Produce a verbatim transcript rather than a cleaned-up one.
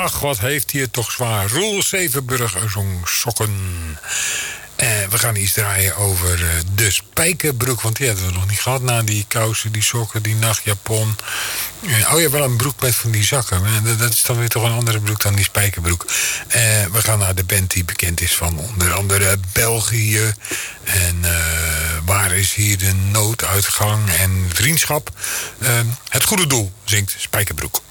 Ach, wat heeft hij het toch zwaar. Roel Zevenburg zong Sokken. Uh, we gaan iets draaien over uh, de spijkerbroek. Want die hebben we nog niet gehad na die kousen, die sokken, die nachtjapon. Uh, oh ja, wel een broek met van die zakken. Uh, dat is dan weer toch een andere broek dan die spijkerbroek. Uh, we gaan naar de band die bekend is van onder andere België. En uh, waar is hier de nooduitgang en vriendschap? Uh, het goede doel zingt Spijkerbroek.